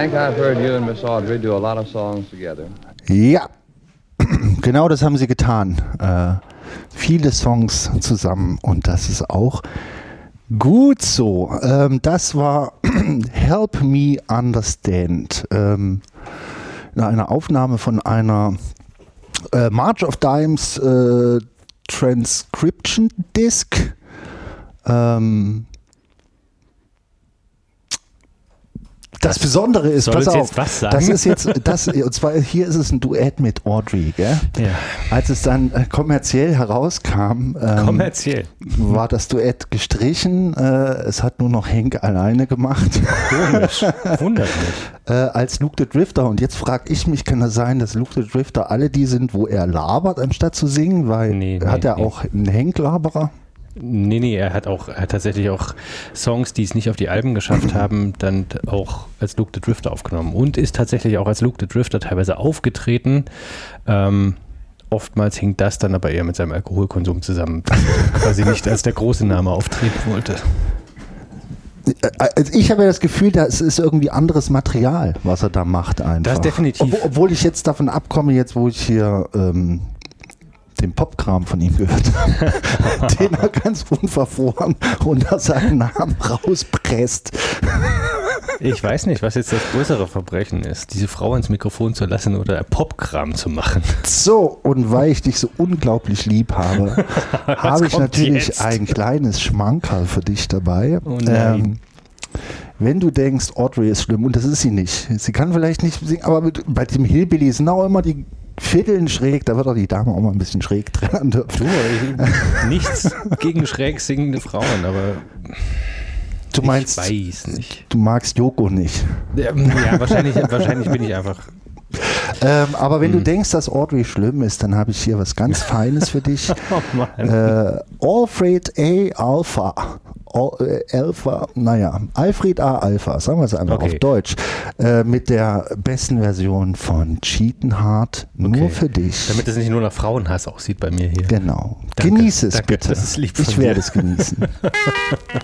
think I've heard you and Miss Audrey do a lot of songs together. Ja, genau das haben sie getan. Viele Songs zusammen und das ist auch gut so. Das war Help Me Understand. Eine Aufnahme von einer March of Dimes Transcription Disc. Das Besondere ist, pass auf, das ist jetzt, und zwar hier ist es ein Duett mit Audrey, gell? Ja. Als es dann kommerziell herauskam, war das Duett gestrichen, es hat nur noch Henk alleine gemacht. Komisch, wundert mich. Als Luke the Drifter, und jetzt frage ich mich, kann das sein, dass Luke the Drifter alle die sind, wo er labert, anstatt zu singen, weil hat er auch einen Henk-Laberer? Nee, er hat tatsächlich auch Songs, die es nicht auf die Alben geschafft haben, dann auch als Luke the Drifter aufgenommen und ist tatsächlich auch als Luke the Drifter teilweise aufgetreten. Oftmals hing das dann aber eher mit seinem Alkoholkonsum zusammen, dass er quasi nicht als der große Name auftreten wollte. Also ich habe ja das Gefühl, das ist irgendwie anderes Material, was er da macht einfach. Das definitiv. Obwohl ich jetzt davon abkomme, jetzt wo ich hier den Popkram von ihm gehört habe, den er ganz unverfroren unter seinen Namen rauspresst. Ich weiß nicht, was jetzt das größere Verbrechen ist, diese Frau ins Mikrofon zu lassen oder Popkram zu machen. So, und weil ich dich so unglaublich lieb habe, habe ich natürlich jetzt ein kleines Schmankerl für dich dabei. Oh nein. Wenn du denkst, Audrey ist schlimm, und das ist sie nicht. Sie kann vielleicht nicht singen, aber bei dem Hillbilly sind auch immer die Vierteln schräg, da wird auch die Dame auch mal ein bisschen schräg trennen dürfen. Du, nichts gegen schräg singende Frauen, aber du meinst, ich weiß nicht. Du magst Yoko nicht. Ja, wahrscheinlich bin ich einfach. Aber wenn du denkst, dass Audrey schlimm ist, dann habe ich hier was ganz Feines für dich. Oh Mann. Alfred A. Alpha. Alfred A. Alpha, sagen wir es einfach auf Deutsch, mit der besten Version von Cheatin' Heart, nur für dich. Damit es nicht nur nach Frauenhass aussieht bei mir hier. Genau. Danke. Genieße es Danke. bitte. Das ist lieb von ich werde es genießen.